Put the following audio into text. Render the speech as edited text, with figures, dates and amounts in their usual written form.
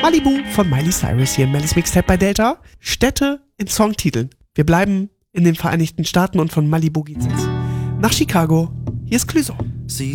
Malibu von Miley Cyrus hier in Melly's Mixtape bei Delta. Städte in Songtiteln. Wir bleiben in den Vereinigten Staaten und von Malibu geht's jetzt nach Chicago. Hier ist Clouseau.